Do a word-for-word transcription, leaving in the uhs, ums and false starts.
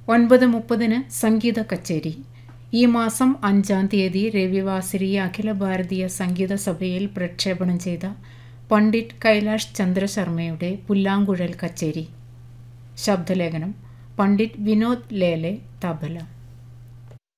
ഒൻപത് മുപ്പതിന് സംഗീത കച്ചേരി. ഈ മാസം അഞ്ചാം തീയതി രവിവാസരി അഖില ഭാരതീയ സംഗീത സഭയിൽ പ്രക്ഷേപണം ചെയ്ത പണ്ഡിറ്റ് കൈലാഷ് ചന്ദ്ര ശർമ്മയുടെ പുല്ലാങ്കുഴൽ കച്ചേരി. ശബ്ദലേഖനം പണ്ഡിറ്റ് വിനോദ് ലേലെ, തബല.